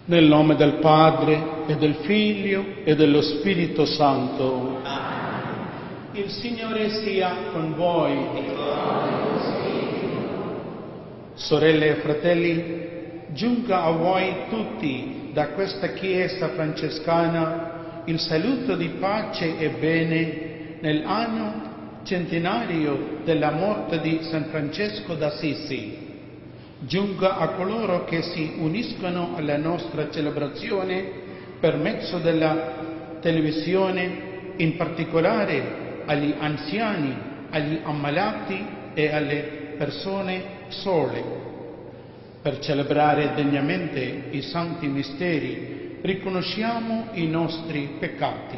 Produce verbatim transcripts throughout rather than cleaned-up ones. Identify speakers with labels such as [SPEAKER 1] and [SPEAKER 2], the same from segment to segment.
[SPEAKER 1] Nel nome del Padre, e del Figlio, e dello Spirito Santo. Amen. Il Signore sia con voi. E con lo Spirito. Sorelle e fratelli, giunga a voi tutti da questa Chiesa francescana il saluto di pace e bene nell'anno centenario della morte di San Francesco d'Assisi. Giunga a coloro che si uniscono alla nostra celebrazione per mezzo della televisione, in particolare agli anziani, agli ammalati e alle persone sole. Per celebrare degnamente i santi misteri, riconosciamo i nostri peccati.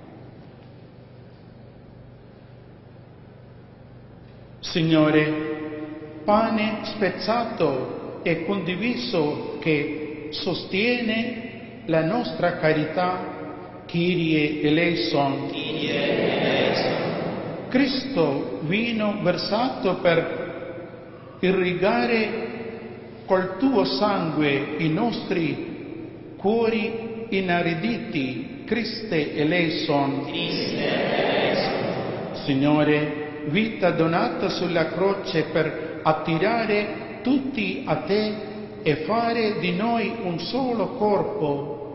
[SPEAKER 1] Signore, pane spezzato e condiviso che sostiene la nostra carità, Kyrie eleison. Kyrie eleison. Cristo, vino versato per irrigare col tuo sangue i nostri cuori inariditi, Christe eleison. Christe eleison. Signore, vita donata sulla croce per attirare tutti a te e fare di noi un solo corpo,